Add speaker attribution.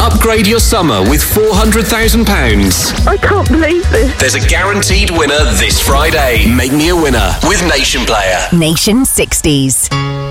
Speaker 1: Upgrade your summer with £400,000.
Speaker 2: I can't believe this.
Speaker 1: There's a guaranteed winner this Friday. Make me a winner with Nation Player.
Speaker 3: Nation 60s.